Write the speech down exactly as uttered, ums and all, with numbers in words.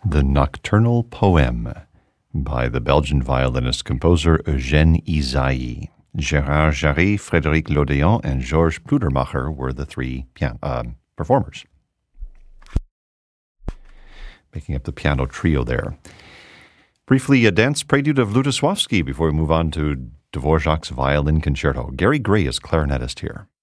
The Nocturnal Poem by the Belgian violinist-composer Eugène Ysaÿe. Gérard Jarry, Frédéric Lodéon, and Georges Pludermacher were the three pian- uh, performers, making up the piano trio there. Briefly, a dance prelude of Lutoslawski before we move on to Dvorak's Violin Concerto. Gary Gray is clarinetist here.